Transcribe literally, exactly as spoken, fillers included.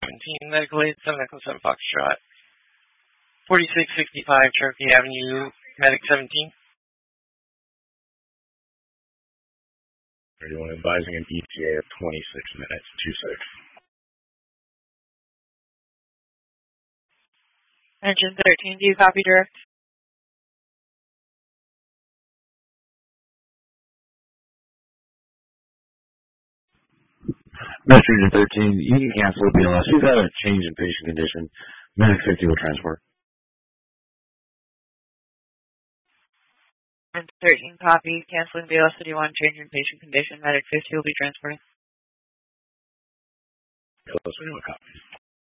seventeen, Medical Aid, seven Echo seven Foxtrot. forty-six sixty-five Cherokee Avenue, Medic seventeen. thirty-one advising an E T A of twenty-six minutes, two six. Engine thirteen, do you copy direct? Messenger thirteen, you can cancel the B L S. We've got a change in patient condition. Medic fifty will transport. And thirteen, copy. Canceling B L S fifty-one, change in patient condition. Medic fifty will be transporting. B L S, we have a copy.